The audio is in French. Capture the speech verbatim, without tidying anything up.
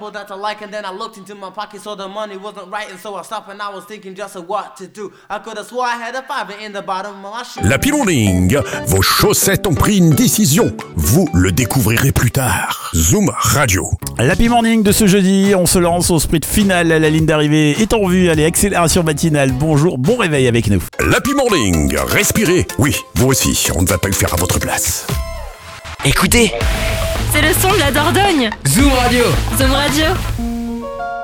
That I like, and then I looked into my pocket, so the money wasn't right, and so I stopped and I was thinking just of what to do. I could have swore I had a fiver in the bottom of my shoe. L'Happy Morning, vos chaussettes ont pris une décision. Vous le découvrirez plus tard. Zoom Radio. L'Happy Morning de ce jeudi, on se lance au sprint final. La ligne d'arrivée est en vue. Allez, accélération matinale. Bonjour, bon réveil avec nous. L'Happy Morning, respirez. Oui, vous aussi, on ne va pas le faire à votre place. Écoutez, c'est le son de la Dordogne. Zoom Radio. Zoom Radio.